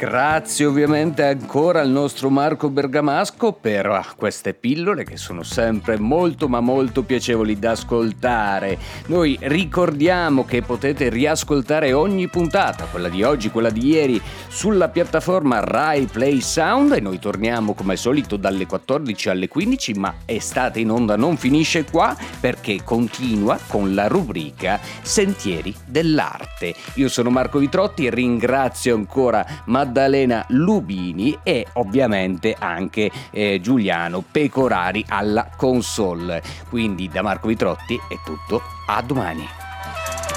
Grazie ovviamente ancora al nostro Marco Bergamasco per queste pillole che sono sempre molto ma molto piacevoli da ascoltare. Noi ricordiamo che potete riascoltare ogni puntata, quella di oggi, quella di ieri, sulla piattaforma Rai Play Sound, e noi torniamo come al solito dalle 14 alle 15, ma Estate in Onda non finisce qua perché continua con la rubrica Sentieri dell'Arte. Io sono Marco Vitrotti e ringrazio ancora Maddalena Lubini e ovviamente anche Giuliano Pecorari alla console. Quindi da Marco Vitrotti è tutto, a domani.